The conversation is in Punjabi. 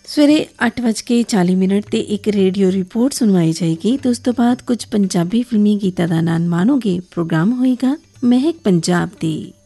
ਸਵੇਰੇ 8:40 ਤੇ ਇੱਕ ਰੇਡੀਓ ਰਿਪੋਰਟ ਸੁਣਵਾਈ ਜਾਏਗੀ ਤੇ ਉਸ ਤੋਂ ਬਾਅਦ ਕੁਝ ਪੰਜਾਬੀ ਫਿਲਮੀ ਗੀਤਾਂ ਦਾ ਆਨੰਦ ਮਾਣੋਗੇ। ਪ੍ਰੋਗਰਾਮ ਹੋਏਗਾ ਮਹਿਕ ਪੰਜਾਬ ਦੀ।